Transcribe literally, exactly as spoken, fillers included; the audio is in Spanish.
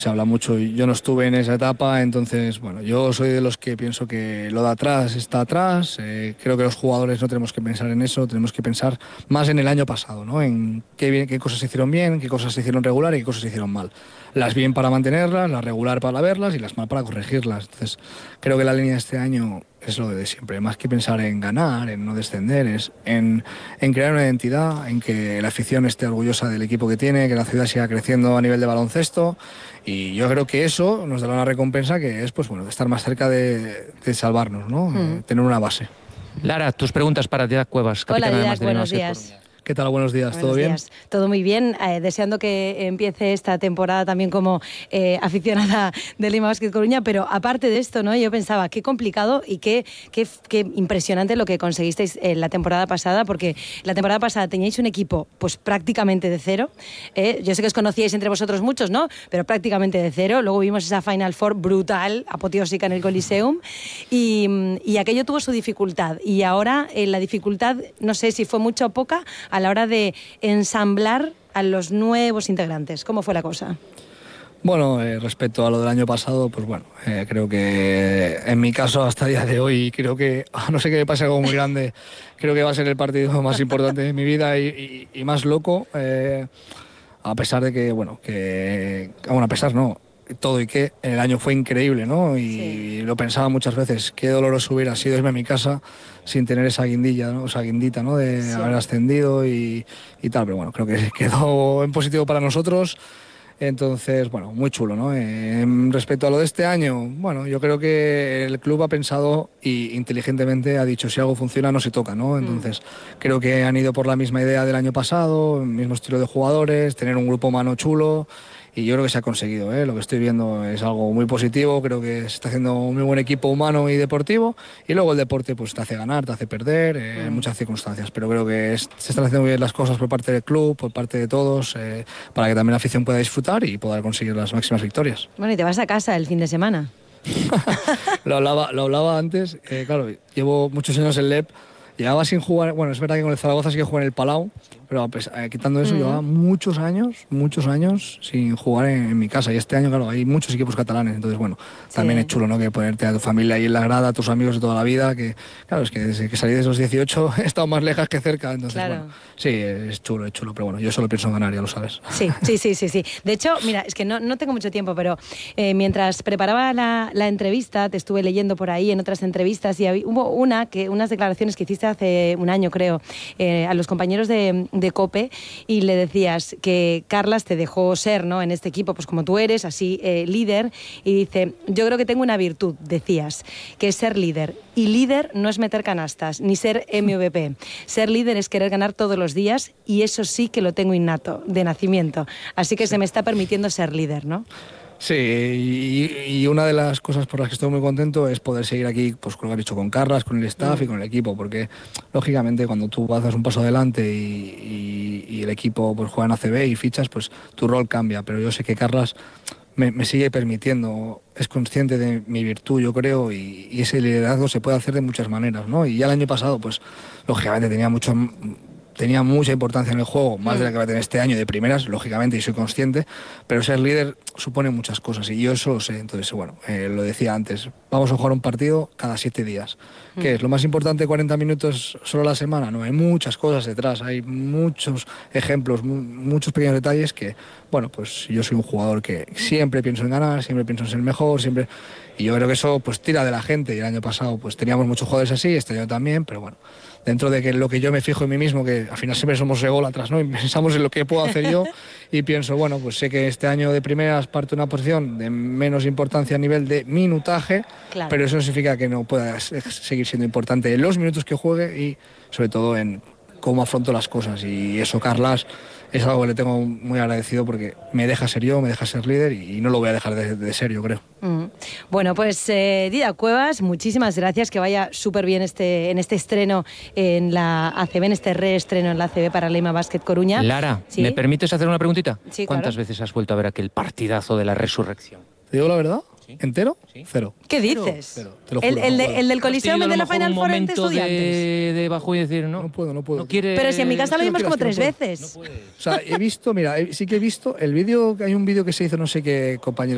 Se habla mucho y yo no estuve en esa etapa, entonces, bueno, yo soy de los que pienso que lo de atrás está atrás. Eh, creo que los jugadores no tenemos que pensar en eso, tenemos que pensar más en el año pasado, ¿no? En qué, bien, qué cosas se hicieron bien, qué cosas se hicieron regular y qué cosas se hicieron mal. Las bien para mantenerlas, las regular para verlas y las mal para corregirlas. Entonces, creo que la línea de este año es lo de siempre, más que pensar en ganar, en no descender, es en, en crear una identidad, en que la afición esté orgullosa del equipo que tiene, que la ciudad siga creciendo a nivel de baloncesto, y yo creo que eso nos dará una recompensa que es, pues bueno, estar más cerca de, de salvarnos, ¿no? Mm. Eh, tener una base. Lara, tus preguntas para Didac Cuevas, capitana de Más de buenos días. ¿Qué tal? Buenos días, Buenos ¿todo bien? Días. Todo muy bien, eh, deseando que empiece esta temporada también como eh, aficionada de Lima Basket Coruña, pero aparte de esto, ¿no? Yo pensaba, qué complicado y qué, qué, qué impresionante lo que conseguisteis en la temporada pasada, porque la temporada pasada teníais un equipo pues prácticamente de cero, eh, yo sé que os conocíais entre vosotros muchos, ¿no? Pero prácticamente de cero, luego vimos esa Final Four brutal, apoteósica en el Coliseum, y, y aquello tuvo su dificultad, y ahora eh, la dificultad, no sé si fue mucha o poca, a la hora de ensamblar a los nuevos integrantes. ¿Cómo fue la cosa? Bueno, eh, respecto a lo del año pasado, pues bueno, eh, creo que en mi caso hasta el día de hoy, creo que, a no ser que me pase algo muy grande, creo que va a ser el partido más importante de mi vida y, y, y más loco, eh, a pesar de que, bueno, que, bueno, a pesar no, todo y que el año fue increíble, ¿no? Y sí. Lo pensaba muchas veces, qué doloroso hubiera sido irme a mi casa sin tener esa guindilla, ¿no? Esa guindita, ¿no? De sí. haber ascendido y, y tal, pero bueno, creo que quedó en positivo para nosotros. Entonces, bueno, muy chulo, ¿no? Eh, respecto a lo de este año, bueno, yo creo que el club ha pensado y inteligentemente ha dicho, si algo funciona no se toca, ¿no? Entonces, mm. creo que han ido por la misma idea del año pasado, el mismo estilo de jugadores, tener un grupo humano chulo, y yo creo que se ha conseguido, ¿eh? Lo que estoy viendo es algo muy positivo, creo que se está haciendo un muy buen equipo humano y deportivo, y luego el deporte pues te hace ganar, te hace perder, eh, en mm. muchas circunstancias, pero creo que es, se están haciendo bien las cosas por parte del club, por parte de todos, eh, para que también la afición pueda disfrutar y poder conseguir las máximas victorias. Bueno, y te vas a casa el fin de semana. lo, hablaba, lo hablaba antes, eh, claro, llevo muchos años en L E P, llevaba sin jugar, bueno, es verdad que con el Zaragoza sí que jugué en el Palau, pero eh, quitando eso, uh-huh. llevaba muchos años, muchos años sin jugar en, en mi casa. Y este año, claro, hay muchos equipos catalanes, entonces, bueno, sí. también es chulo, ¿no? Que ponerte a tu familia ahí en la grada, a tus amigos de toda la vida, que, claro, es que desde que salí de esos dieciocho he estado más lejas que cerca, entonces, claro. bueno, sí, es chulo, es chulo, pero bueno, yo solo pienso en ganar, ya lo sabes. Sí, sí, sí, sí, sí. De hecho, mira, es que no, no tengo mucho tiempo, pero eh, mientras preparaba la, la entrevista, te estuve leyendo por ahí en otras entrevistas y había, hubo una, que, unas declaraciones que hiciste hace un año, creo, eh, a los compañeros de, de COPE, y le decías que Carlas te dejó ser, ¿no? En este equipo, pues como tú eres, así eh, líder, y dice, yo creo que tengo una virtud, decías, que es ser líder, y líder no es meter canastas, ni ser M V P, ser líder es querer ganar todos los días, y eso sí que lo tengo innato, de nacimiento, así que sí. se me está permitiendo ser líder, ¿no? Sí, y, y una de las cosas por las que estoy muy contento es poder seguir aquí, pues con lo que has dicho, con Carlas, con el staff mm. y con el equipo, porque lógicamente cuando tú das un paso adelante y, y, y el equipo pues juega en A C B y fichas, pues tu rol cambia, pero yo sé que Carlas me, me sigue permitiendo, es consciente de mi virtud, yo creo, y, y ese liderazgo se puede hacer de muchas maneras, ¿no? Y ya el año pasado, pues lógicamente tenía mucho... tenía mucha importancia en el juego, más de la que va a tener este año de primeras, lógicamente, y soy consciente, pero ser líder supone muchas cosas y yo eso lo sé. Entonces, bueno, eh, lo decía antes, vamos a jugar un partido cada siete días. ¿Qué es? ¿Lo más importante, cuarenta minutos solo a la semana? No, hay muchas cosas detrás, hay muchos ejemplos, mu- muchos pequeños detalles que, bueno, pues yo soy un jugador que siempre pienso en ganar, siempre pienso en ser mejor, siempre... Y yo creo que eso pues tira de la gente, y el año pasado pues teníamos muchos jugadores así, este año también, pero bueno, dentro de que lo que yo me fijo en mí mismo, que al final siempre somos ególatras, ¿no? Y pensamos en lo que puedo hacer yo y pienso, bueno, pues sé que este año de primeras parto una posición de menos importancia a nivel de minutaje, claro. pero eso no significa que no pueda seguir siendo importante en los minutos que juegue y sobre todo en cómo afronto las cosas, y eso Carlas es algo que le tengo muy agradecido porque me deja ser yo, me deja ser líder y no lo voy a dejar de, de ser, yo creo. Mm. Bueno, pues eh, Didac Cuevas, muchísimas gracias, que vaya súper bien este, en este estreno en la A C B, en este reestreno en la A C B para Lima Basket Coruña. Lara, ¿sí? ¿Me permites hacer una preguntita? Sí, ¿Cuántas claro. veces has vuelto a ver aquel partidazo de la resurrección? ¿Te digo la verdad? ¿Sí? ¿Entero? ¿Sí? Cero. ¿Qué dices? Cero, te lo juro, el, el, no de, el del Coliseum, el de la Final Four entre estudiantes. De, de bajo y decir, no, no puedo, no puedo. No quiere... Pero si en mi casa lo es vimos no como quieras, tres no veces. No puede. O sea, he visto, mira, sí que he visto el vídeo, hay un vídeo que se hizo, no sé qué compañero